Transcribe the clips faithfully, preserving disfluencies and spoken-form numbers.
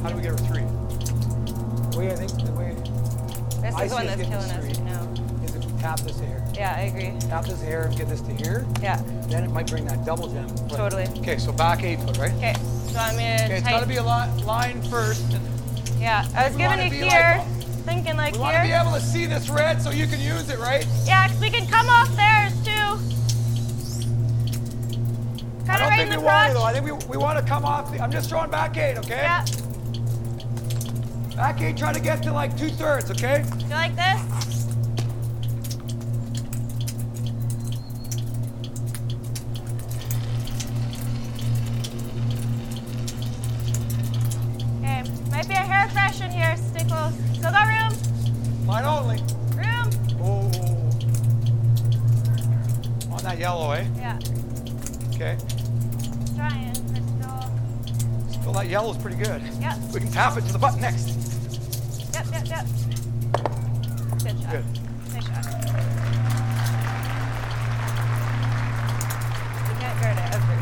How do we get her three? The way I think, the way This I is the see one us that's getting killing this us three right now. is if we tap this here. Yeah, I agree. Tap this here and get this to here. Yeah, Then it might bring that double gem. Right. totally. Okay, so back eight foot, right? Okay, so I'm gonna Okay, it's tight- got to be a li line first. Yeah, I was we giving wanna it be here, like- thinking like We want to be here. able to see this red so you can use it, right? Yeah, 'cause we can come off theirs too. I Kind don't of right think in we the want to crotch. though. I think we, we want to come off. The, I'm just throwing back eight, okay? Yeah, Back eight, try to get to like two thirds, okay? you like this? Okay, might be a hair fresh in here. Stay close. Still got room. Mine only. Room. Oh. On that yellow, eh? Yeah, Okay. trying, but still. Still, that yellow's pretty good. Yep. We can tap it to the button next. Yep, yep, yep. Good shot. Good. Nice shot. You can't guard it ever.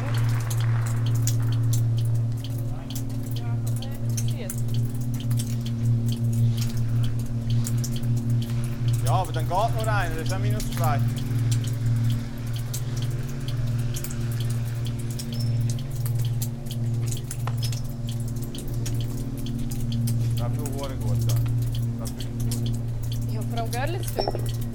Ja, aber dann geht nur einer, das ist auch minus zwei. Das ist nur gut. Das ist wirklich gut. Ja, vor allem Görlitz.